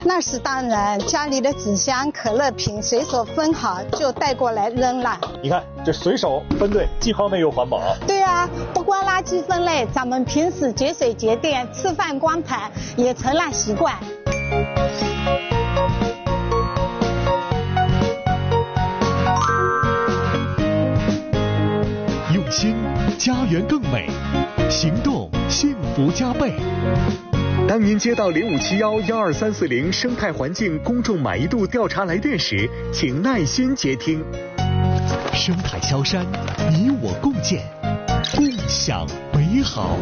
那是当然，家里的纸箱、可乐瓶随手分好就带过来扔了。 你看这随手分类，既方便又环保。 对啊，不光垃圾分类，咱们平时节水节电、吃饭光盘也成了习惯。 用心，家园更美；行动，幸福加倍。当您接到0571-12340生态环境公众满意度调查来电时，请耐心接听。生态萧山，你我共建，共享美好。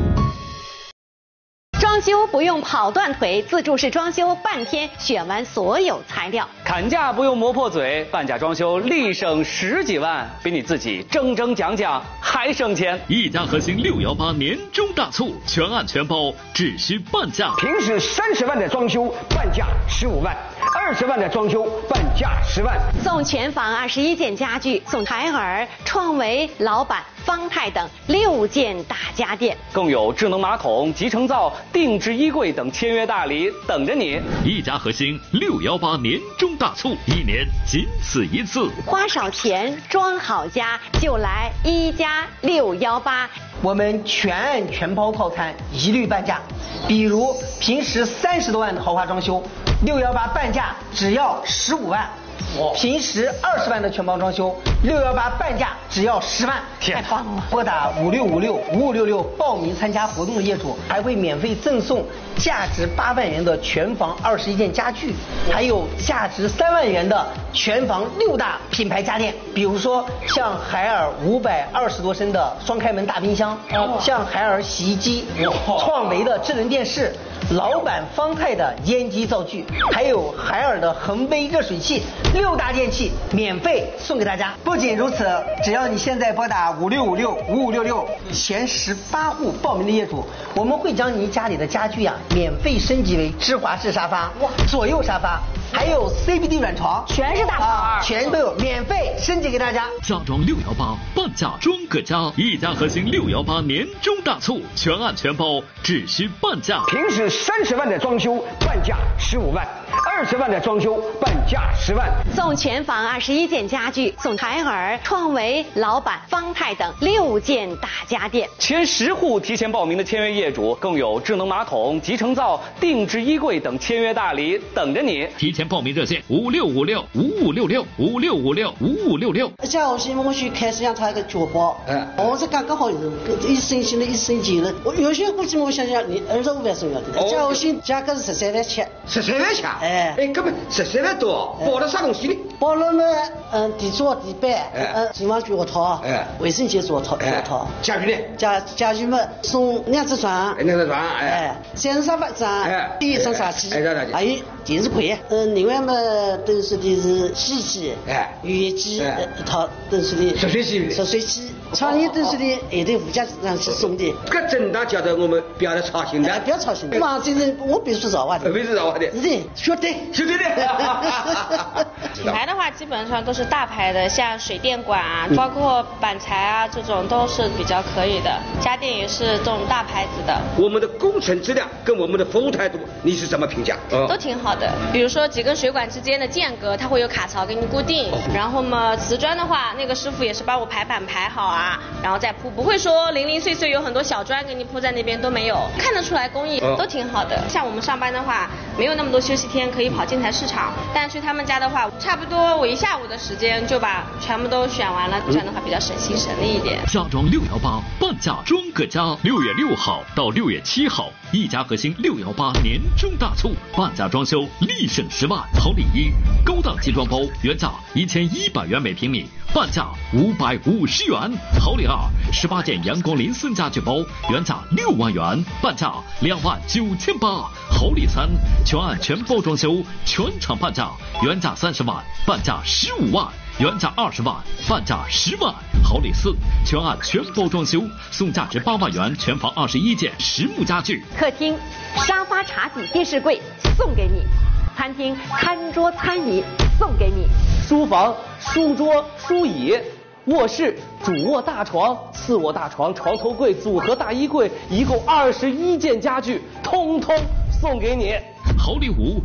装修不用跑断腿，自助式装修半天选完所有材料。 砍价不用磨破嘴，半价装修立省10几万，比你自己争讲还省钱。 一家核心618年终大促，全案全包，只需半价。 平时30万的装修，半价15万；20万的装修，半价10万。 送全房21件家具，送海尔、创维、老板、方太等6件大家电， 更有智能马桶、集成灶、定制衣柜等签约大礼等着你。 一家核心618年终大促，1年仅此一次。 花少钱装好家，就来1家618。 我们全案全包套餐一律半价，比如平时30多万的豪华装修，618半价只要15万。平时20万的全包装修，618半价只要10万， 太棒了！ 拨打56565566报名参加活动的业主，还会免费赠送价值8万元的全房21件家具，还有价值3万元的全房6大品牌家电，比如说像海尔520多升的双开门大冰箱，像海尔洗衣机，创维的智能电视，老板方太的烟机灶具，还有海尔的恒杯热水器，6大电器免费送给大家。不仅如此，只要你现在拨打56565566前18户报名的业主，我们会将您家里的家具免费升级为芝华士沙发、左右沙发，还有 CBD 软床， 全是大牌， 全都有免费升级给大家。 家装618半价装个家，一家核心618年终大促，全案全包，只需半价。 平时30万的装修，半价15万；20万的装修，半价10万。 送全房21件家具，送海尔、创维、老板、方太等6件大家电。 前10户提前报名的签约业主，更有智能马桶、集成灶、定制衣柜等签约大礼等着你。 提前报名热线56565566565566。 家伙些我去开始让他一个脚包，我是刚好一升级了1升级了。我有些估计我想想，你25万送要的，家伙些价格是13万7。 13万7？根本13万多，包了啥东西呢？ 包了嘛，地桌、地板，厨房脚套，卫生间脚套， 家具呢？ 家具嘛，送2只床，3人沙发一张，一张茶几，还有电视柜，另外嘛，等式的是洗衣机，浴液机一套，等式的热水器。厂里等式的也得附加上去送的。 这真的叫做我们不要操心的， 不要操心。嘛，这人我必须绕啊的， 必须绕啊的， 是的，晓得的。 品牌的话，基本上都是大牌的，像水电管啊，包括板材啊，这种都是比较可以的。家电也是这种大牌子的。 我们的工程质量跟我们的服务态度，你是怎么评价？ 都挺好的。比如说几根水管之间的间隔，它会有卡槽给你固定。然后嘛，瓷砖的话，那个师傅也是帮我排版排好啊，然后再铺，不会说零零碎碎有很多小砖给你铺在那边都没有，看得出来工艺都挺好的。像我们上班的话，没有那么多休息天可以跑建材市场，但去他们家的话，差不多我1下午的时间就把全部都选完了，这样的话比较省心省力一点。 家装618半价装个家，6月6号到6月7号，一家核心618年终大促，半价装修立省10万。好礼1，高档集装包原价1100元每平米，半价550元。好礼2，18件阳光林森家具包原价6万元，半价29800。好礼3，全案全包装修，全场半价，原价30万，半价15万，原价20万，半价10万。好礼4，全案全包装修，送价值8万元全房21件实木家具。 客厅沙发、茶几、电视柜送给你，餐厅餐桌、餐椅送给你， 书房书桌、书椅，卧室主卧大床、次卧大床、床头柜、组合大衣柜，一共21件家具，通通送给你。 好礼5，